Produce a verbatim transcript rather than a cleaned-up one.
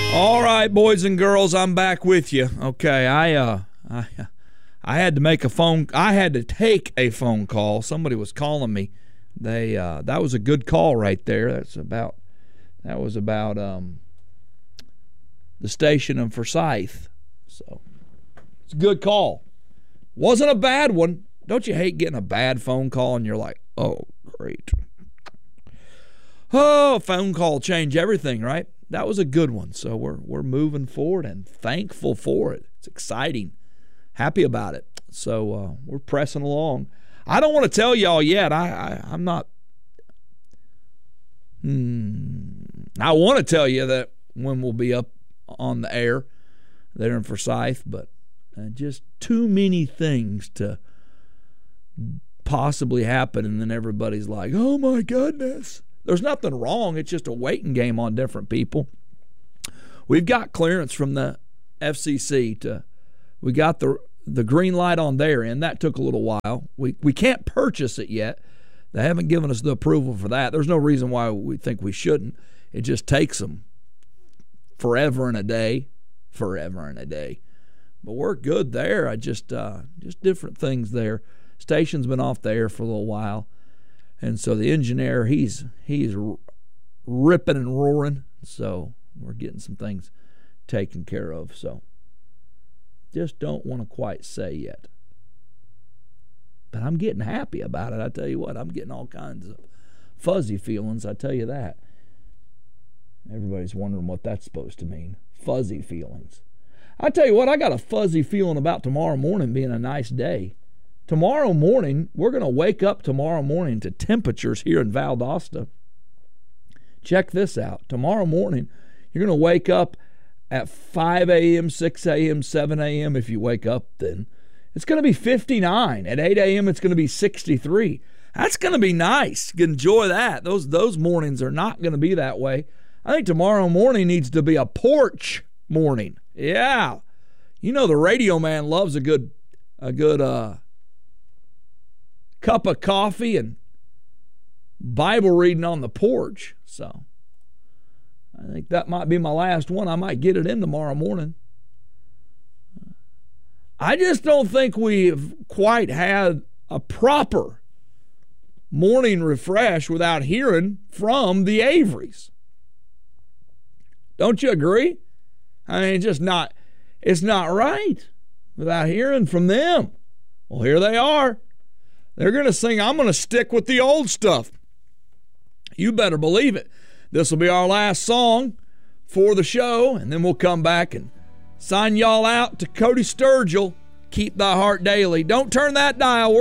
All right, boys and girls, I'm back with you. Okay, I uh, I, I had to make a phone. I had to take a phone call. Somebody was calling me. They uh, that was a good call right there. That's about that was about um, the station in Forsyth. So it's a good call. Wasn't a bad one. Don't you hate getting a bad phone call and you're like, oh, great. Oh, a phone call change everything, right? That was a good one. So we're we're moving forward and thankful for it. It's exciting. Happy about it. So uh, we're pressing along. I don't want to tell y'all yet. I, I I'm not. Hmm, I want to tell you that when we'll be up on the air there in Forsyth, but uh, just too many things to possibly happen, and then everybody's like, "Oh my goodness." There's nothing wrong. It's just a waiting game on different people. We've got clearance from the F C C to, we got the the green light on their end. That took a little while. We we can't purchase it yet. They haven't given us the approval for that. There's no reason why we think we shouldn't. It just takes them forever and a day, forever and a day. But we're good there. I just uh, just different things there. Station's been off the air for a little while. And so the engineer, he's he's ripping and roaring. So we're getting some things taken care of. So just don't want to quite say yet. But I'm getting happy about it. I tell you what, I'm getting all kinds of fuzzy feelings. I tell you that. Everybody's wondering what that's supposed to mean. Fuzzy feelings. I tell you what, I got a fuzzy feeling about tomorrow morning being a nice day. Tomorrow morning, we're going to wake up tomorrow morning to temperatures here in Valdosta. Check this out. Tomorrow morning, you're going to wake up at five a.m., six a.m., seven a.m. if you wake up then. It's going to be fifty-nine. At eight a.m., it's going to be sixty-three. That's going to be nice. You can enjoy that. Those, those mornings are not going to be that way. I think tomorrow morning needs to be a porch morning. Yeah. You know the radio man loves a good, a good, uh, cup of coffee and Bible reading on the porch. So I think that might be my last one. I might get it in tomorrow morning. I just don't think we've quite had a proper morning refresh without hearing from the Averys. Don't you agree? I mean, it's just not, it's not right without hearing from them. Well, here they are. They're going to sing, I'm going to stick with the old stuff. You better believe it. This will be our last song for the show, and then we'll come back and sign y'all out to Cody Sturgill. Keep thy heart daily. Don't turn that dial.